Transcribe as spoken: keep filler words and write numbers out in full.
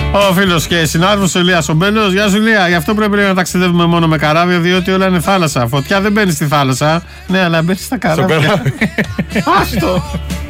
Ο φίλος και συνάδελφος ο Ηλίας ο Μπέλος. Γεια σου Ηλία, γι' αυτό πρέπει να ταξιδεύουμε μόνο με καράβια, διότι όλα είναι θάλασσα. Φωτιά δεν μπαίνει στη θάλασσα. Ναι, αλλά μπαίνει στα καράβια. Άστο.